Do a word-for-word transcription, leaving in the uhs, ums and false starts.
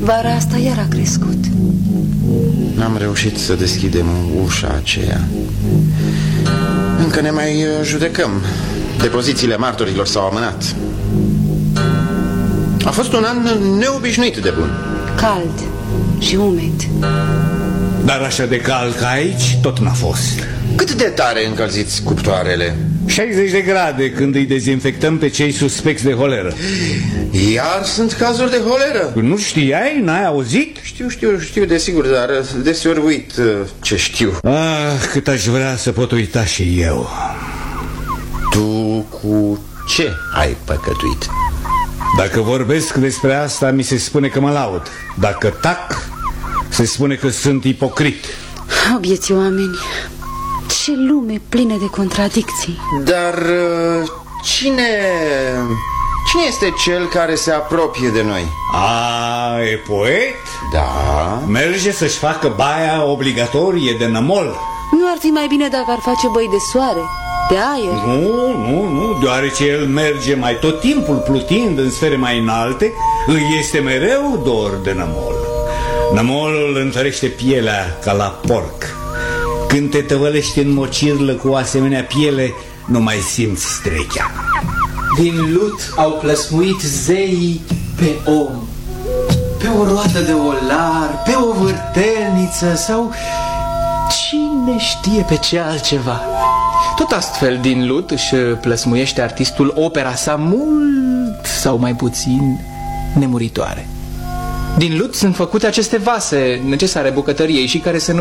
Vara asta iar a crescut. N-am reușit să deschidem ușa aceea. Încă ne mai judecăm. Depozițiile martorilor s-au amânat. A fost un an neobișnuit de bun. Cald și umed. Dar așa de cald ca aici tot n-a fost. Cât de tare încălziți cuptoarele? șaizeci de grade când îi dezinfectăm pe cei suspecți de holeră. Iar sunt cazuri de holeră? Nu știai? N-ai auzit? Știu, știu, știu, desigur, dar deseori uit ce știu. Ah, cât aș vrea să pot uita și eu. Tu cu ce ai păcătuit? Dacă vorbesc despre asta, mi se spune că mă laud. Dacă tac, se spune că sunt ipocrit. Obieți oameni, ce lume plină de contradicții. Dar cine... Cine este cel care se apropie de noi? A, e poet? Da. Merge să-și facă baia obligatorie de nămol. Nu ar fi mai bine dacă ar face băi de soare, de aer? Nu, nu, nu, deoarece el merge mai tot timpul plutind în sfere mai înalte, îi este mereu dor de nămol. Nămolul întărește pielea ca la porc. Când te tăvălești în mocirlă cu o asemenea piele, nu mai simți strechea. Din lut au plăsmuit zeii pe om, pe o roată de olar, pe o vârtelniță sau cine știe pe ce altceva. Tot astfel din lut își plăsmuiește artistul opera sa mult sau mai puțin nemuritoare. Din lut sunt făcute aceste vase necesare bucătăriei și care se